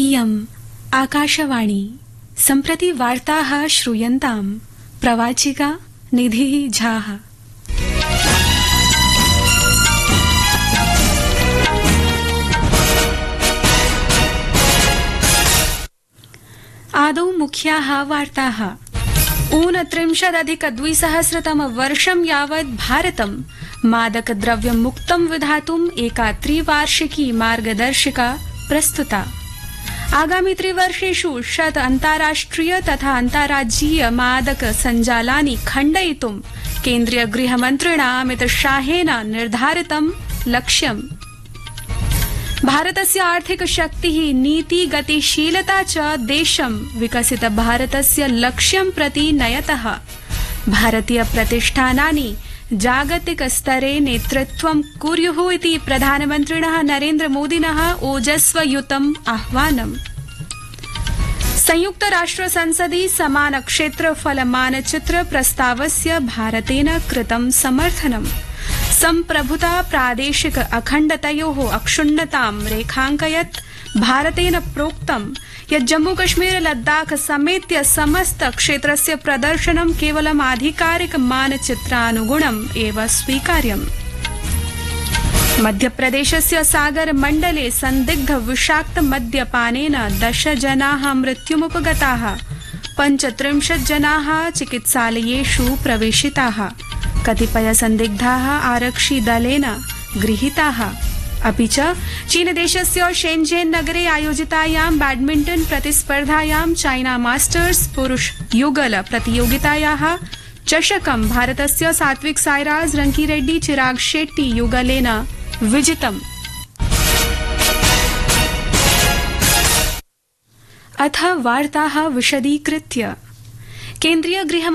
इयम् आकाशवाणी सम्प्रति वार्ताः श्रूयन्ताम् प्रवाचिका निधिः झाः। आदौ मुख्याः वार्ताः। 29,200 यावत् भारतं मादकद्रव्यमुक्तं विधातुम् एका त्रिवार्षिकी मार्गदर्शिका प्रस्तुता। आगामि त्रिवर्षेषु 100 अन्ताराष्ट्रिय तथा अन्ताराज्यीय मादक सञ्जालानि खण्डयितुं केन्द्रीय गृहमन्त्रिणा अमितशाहेन निर्धारितं लक्ष्यम्। भारतस्य आर्थिक शक्तिः नीति गतिशीलता च देशं विकसित भारतस्य लक्ष्यं प्रति नयतः। भारतीय प्रतिष्ठानानि जागतिक स्तरे नेतृत्वं कुर्युः इति प्रधानमन्त्रिणः नरेन्द्र मोदिनः ओजस्वयुतम् आह्वानम्। संयुक्त राष्ट्र संसदि समान क्षेत्रफल मानचित्र प्रस्तावस्य भारतेन कृतं समर्थनम्। सम्प्रभुता प्रादेशिक अखण्डतयोः अक्षुण्णतां रेखाङ्कयत् भारतेन प्रोक्तं यत् जम्मूकश्मीर लद्दाख समेत्य समस्त क्षेत्रस्य प्रदर्शनं केवलम् आधिकारिक मानचित्रानुगुणम् एव स्वीकार्यम्। मध्यप्रदेशस्य सागर मण्डले सन्दिग्ध विषाक्त मद्यपानेन 10 जनाः मृत्युमुपगताः। 35 जनाः चिकित्सालयेषु प्रवेशिताः। कतिपय सन्दिग्धाः आरक्षिदलेन गृहीताः। अपि च चीनदेशस्य शेन्झेन नगरे आयोजितायां बैडमिण्टन प्रतिस्पर्धायां चाइना मास्टर्स पुरुष युगल प्रतियोगितायाः चषकं भारतस्य सात्विक साईराज रंकीरेड्डी चिराग शेट्टी युगलेन विजितम्। अथ वार्ताः विशदीकृत्य। केन्द्रीय गृह